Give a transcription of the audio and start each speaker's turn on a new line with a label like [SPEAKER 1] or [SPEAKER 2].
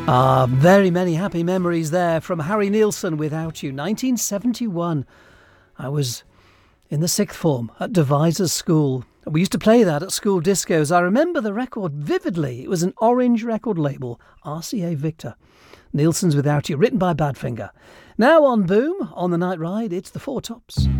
[SPEAKER 1] Very many happy memories there from Harry Nilsson, Without You, 1971. I was in the sixth form at Devizes School. We used to play that at school discos. I remember the record vividly. It was an orange record label, RCA Victor. Nilsson's Without You, written by Badfinger. Now on Boom, on the Night Ride, it's the Four Tops.